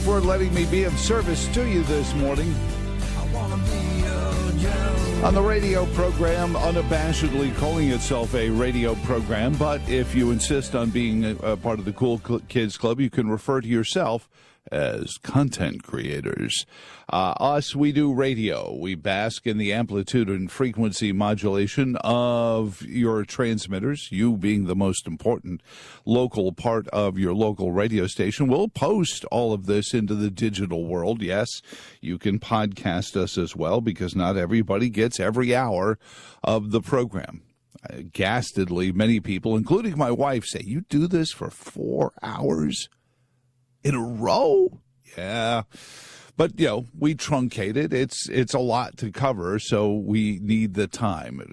For letting me be of service to you this morning on the radio program, unabashedly calling itself a radio program. But if you insist on being a part of the Cool Kids Club, you can refer to yourself as content creators. We do radio. We bask in the amplitude and frequency modulation of your transmitters, you being the most important local part of your local radio station. We'll post all of this into the digital world. Yes, you can podcast us as well, because not everybody gets every hour of the program. Ghastedly, many people, including my wife, say, "You do this for 4 hours in a row?" Yeah. But, we truncate it. It's a lot to cover, so we need the time.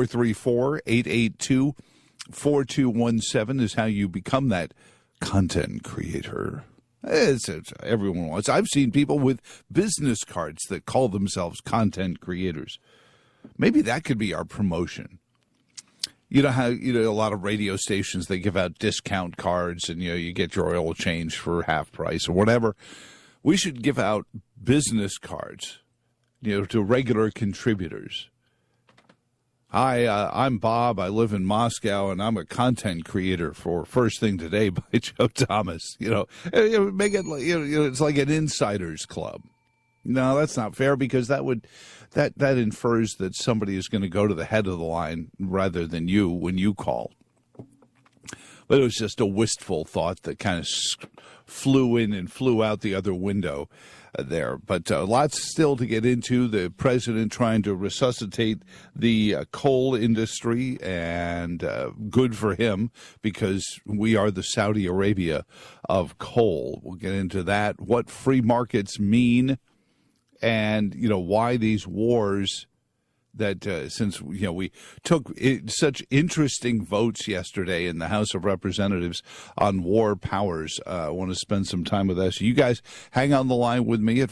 434-882-4217 is how you become that content creator. It's everyone wants. I've seen people with business cards that call themselves content creators. Maybe that could be our promotion. You know how, a lot of radio stations, they give out discount cards and, you get your oil change for half price or whatever. We should give out business cards, to regular contributors. Hi, I'm Bob. I live in Moscow, and I'm a content creator for First Thing Today by Joe Thomas. Make it, it's like an insiders club. No, that's not fair, because that infers that somebody is going to go to the head of the line rather than you when you call. But it was just a wistful thought that kind of flew in and flew out the other window there. But lots still to get into. The president trying to resuscitate the coal industry, and good for him, because we are the Saudi Arabia of coal. We'll get into that, what free markets mean, and, why these wars that since, we took such interesting votes yesterday in the House of Representatives on war powers. I want to spend some time with us. You guys hang on the line with me at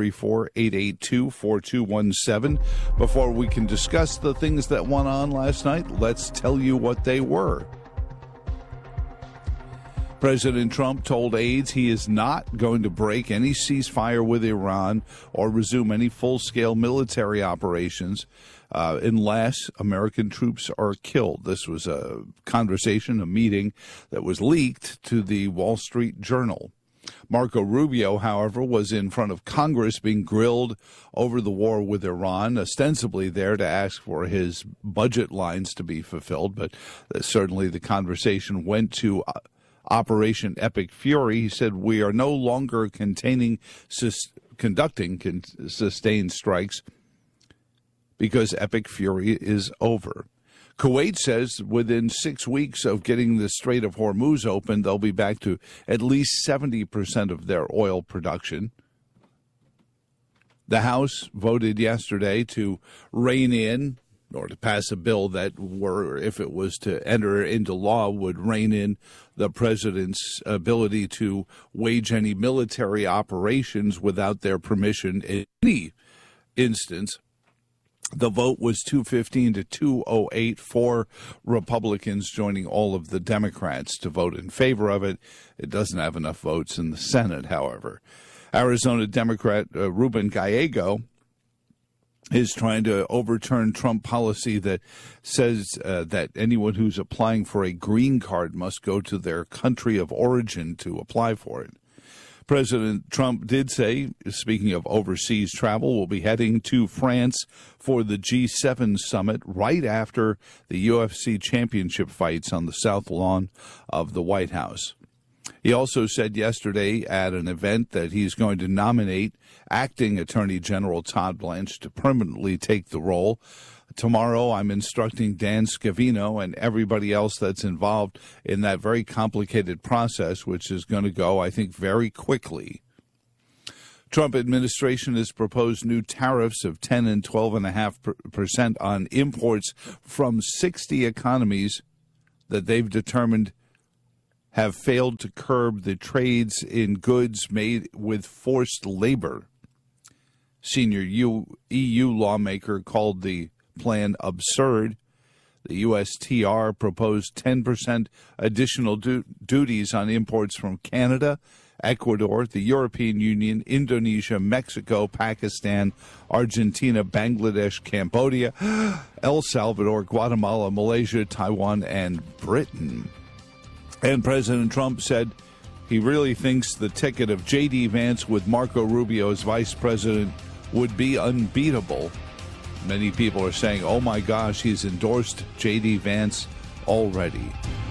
434-882-4217. Before we can discuss the things that went on last night, let's tell you what they were. President Trump told aides he is not going to break any ceasefire with Iran or resume any full-scale military operations unless American troops are killed. This was a conversation, a meeting that was leaked to the Wall Street Journal. Marco Rubio, however, was in front of Congress being grilled over the war with Iran, ostensibly there to ask for his budget lines to be fulfilled, but certainly the conversation went to Operation Epic Fury. He said, "We are no longer conducting sustained strikes because Epic Fury is over." Kuwait says within 6 weeks of getting the Strait of Hormuz open, they'll be back to at least 70% of their oil production. The House voted yesterday to rein in, or to pass a bill that, if it was to enter into law, would rein in the president's ability to wage any military operations without their permission in any instance. The vote was 215 to 208, 4 Republicans joining all of the Democrats to vote in favor of it. It doesn't have enough votes in the Senate, however. Arizona Democrat Ruben Gallego is trying to overturn Trump policy that says that anyone who's applying for a green card must go to their country of origin to apply for it. President Trump did say, speaking of overseas travel, will be heading to France for the G7 summit right after the UFC championship fights on the South Lawn of the White House. He also said yesterday at an event that he's going to nominate acting Attorney General Todd Blanche to permanently take the role. Tomorrow, I'm instructing Dan Scavino and everybody else that's involved in that very complicated process, which is going to go, I think, very quickly. Trump administration has proposed new tariffs of 10 and 12.5% on imports from 60 economies that they've determined have failed to curb the trades in goods made with forced labor. Senior EU lawmaker called the plan absurd. The USTR proposed 10% additional duties on imports from Canada Ecuador, the European Union, Indonesia, Mexico, Pakistan, Argentina, Bangladesh, Cambodia, El Salvador, Guatemala, Malaysia, Taiwan, and Britain. And President Trump said he really thinks the ticket of J.D. Vance with Marco Rubio as vice president would be unbeatable. Many people are saying, oh my gosh, he's endorsed J.D. Vance already.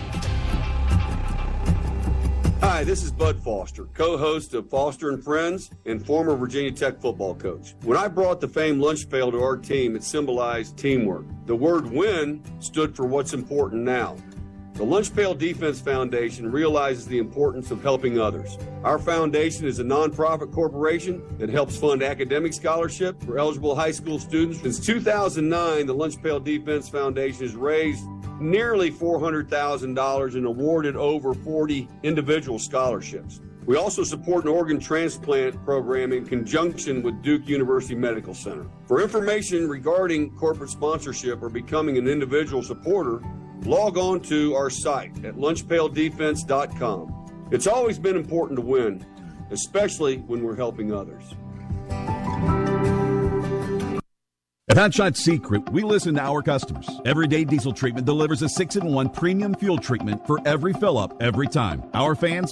Hi, this is Bud Foster, co-host of Foster and Friends and former Virginia Tech football coach. When I brought the famed lunch pail to our team, it symbolized teamwork. The word win stood for what's important now. The Lunch Pail Defense Foundation realizes the importance of helping others. Our foundation is a nonprofit corporation that helps fund academic scholarship for eligible high school students. Since 2009, the Lunch Pail Defense Foundation has raised nearly $400,000 and awarded over 40 individual scholarships. We also support an organ transplant program in conjunction with Duke University Medical Center. For information regarding corporate sponsorship or becoming an individual supporter, log on to our site at lunchpaildefense.com. It's always been important to win, especially when we're helping others. At Hot Shot Secret, we listen to our customers. Everyday Diesel Treatment delivers a 6-in-1 premium fuel treatment for every fill-up, every time. Our fans